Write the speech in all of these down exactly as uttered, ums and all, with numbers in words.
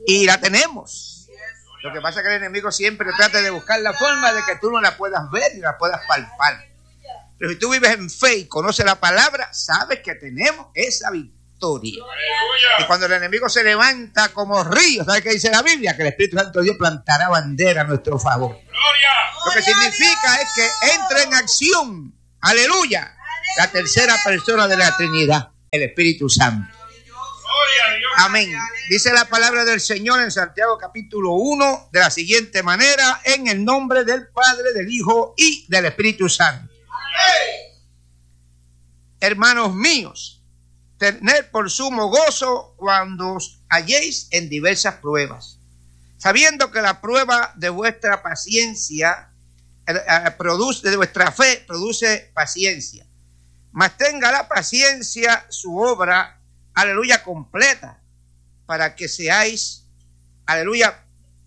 Y la tenemos. Lo que pasa es que el enemigo siempre trata de buscar la forma de que tú no la puedas ver y la puedas palpar. Pero si tú vives en fe y conoces la palabra, sabes que tenemos esa victoria. Y cuando el enemigo se levanta como río, ¿sabes qué dice la Biblia? Que el Espíritu Santo de Dios plantará bandera a nuestro favor. Lo que significa es que entra en acción, aleluya, la tercera persona de la Trinidad, el Espíritu Santo. Amén. Dice la palabra del Señor en Santiago capítulo uno de la siguiente manera: en el nombre del Padre, del Hijo y del Espíritu Santo. Hermanos míos, tened por sumo gozo cuando os halléis en diversas pruebas, sabiendo que la prueba de vuestra paciencia eh, eh, produce, de vuestra fe produce paciencia. Mas tenga la paciencia su obra, aleluya, completa, para que seáis, aleluya,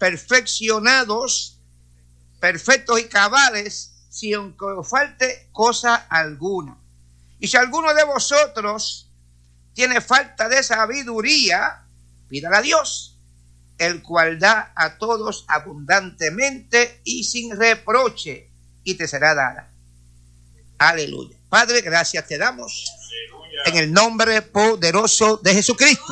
perfeccionados, perfectos y cabales, sin que os falte cosa alguna. Y si alguno de vosotros tiene falta de sabiduría, pídala a Dios, el cual da a todos abundantemente y sin reproche, y te será dada. Aleluya. Padre, gracias te damos. Aleluya. En el nombre poderoso de Jesucristo.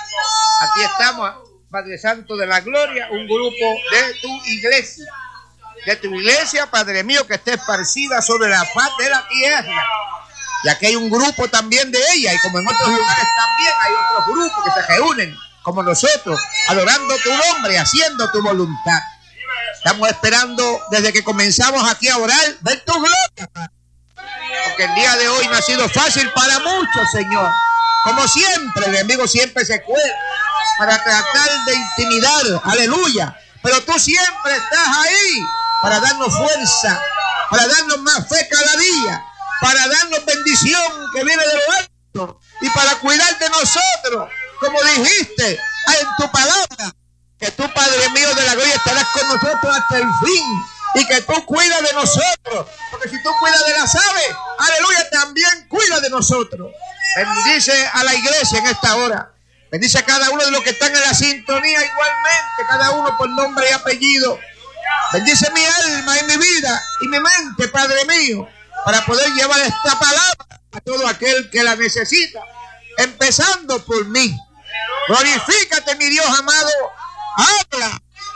Aquí estamos, Padre Santo de la Gloria, un grupo de tu iglesia. De tu iglesia, Padre mío, que esté esparcida sobre la faz de la tierra. Y aquí hay un grupo también de ella, y como en otros lugares también hay otros grupos que se reúnen, como nosotros, adorando tu nombre, haciendo tu voluntad. Estamos esperando desde que comenzamos aquí a orar, ver tu gloria. Porque el día de hoy no ha sido fácil para muchos, Señor. Como siempre, el enemigo siempre se cuela para tratar de intimidar, aleluya. Pero tú siempre estás ahí para darnos fuerza, para darnos más fe cada día, para darnos bendición que viene de lo alto y para cuidar de nosotros, como dijiste en tu palabra, que tú, Padre mío de la gloria, estarás con nosotros hasta el fin y que tú cuidas de nosotros, porque si tú cuidas de las aves, aleluya, también cuida de nosotros. Bendice a la iglesia en esta hora, bendice a cada uno de los que están en la sintonía igualmente, cada uno por nombre y apellido. Bendice mi alma y mi vida y mi mente, Padre mío, para poder llevar esta palabra a todo aquel que la necesita, empezando por mí. Glorifícate, mi Dios amado. Habla.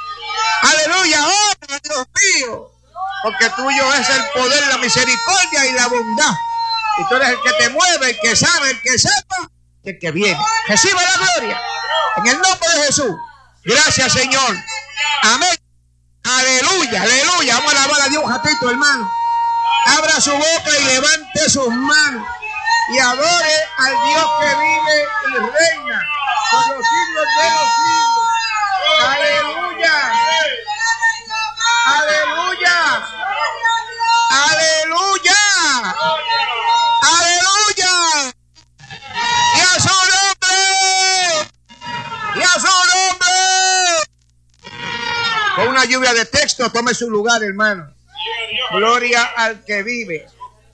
Aleluya, habla, Dios mío. Porque tuyo es el poder, la misericordia y la bondad. Y tú eres el que te mueve, el que sabe, el que sepa, el que viene. Reciba la gloria. En el nombre de Jesús. Gracias, Señor. Amén. Aleluya, aleluya. Vamos a alabar a Dios un ratito, hermano. Abra su boca y levante sus manos y adore al Dios que vive y reina por los siglos de los siglos. Aleluya. Aleluya. Aleluya. Aleluya. Y a su nombre. Y a su nombre. Con una lluvia de texto, tome su lugar, hermano. Gloria al que vive.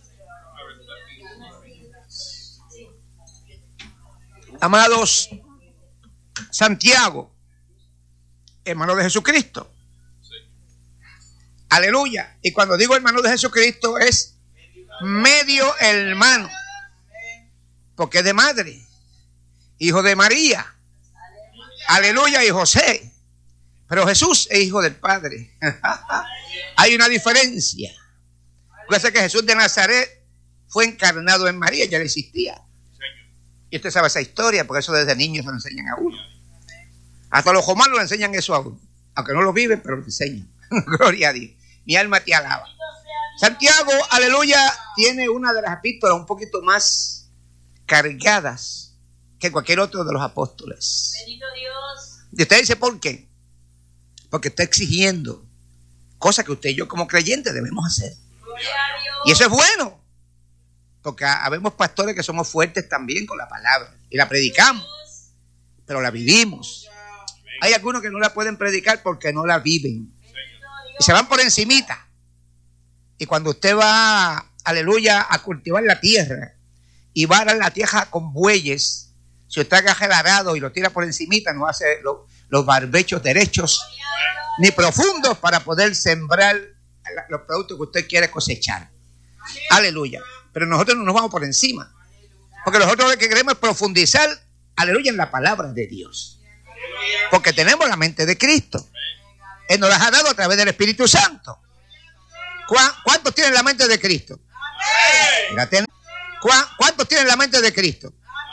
Amados, Santiago, hermano de Jesucristo. Aleluya. Y cuando digo hermano de Jesucristo es medio hermano, porque es de madre, hijo de María. Aleluya. Y José. Pero Jesús es hijo del Padre. Hay una diferencia. Recuerda que Jesús de Nazaret fue encarnado en María, ya le existía. Y usted sabe esa historia, porque eso desde niños se lo enseñan a uno. Hasta los romanos le enseñan eso a uno. Aunque no lo viven, pero lo enseñan. Gloria a Dios. Mi alma te alaba. Santiago, aleluya, tiene una de las epístolas un poquito más cargadas que cualquier otro de los apóstoles. Bendito Dios. Y usted dice, ¿por qué? Porque está exigiendo cosas que usted y yo como creyentes debemos hacer. Y eso es bueno. Porque habemos pastores que somos fuertes también con la palabra. Y la predicamos. Pero la vivimos. Hay algunos que no la pueden predicar porque no la viven. Y se van por encimita. Y cuando usted va, aleluya, a cultivar la tierra y va a dar la tierra con bueyes, Si usted agarra el arado y lo tira por encimita, no hace lo, los barbechos derechos ni profundos para poder sembrar los productos que usted quiere cosechar. Aleluya. Pero nosotros no nos vamos por encima, porque nosotros lo que queremos es profundizar, aleluya, en la palabra de Dios, porque tenemos la mente de Cristo. Él nos las ha dado a través del Espíritu Santo. ¿Cuántos tienen la mente de Cristo? ¿Cuántos tienen la mente de Cristo?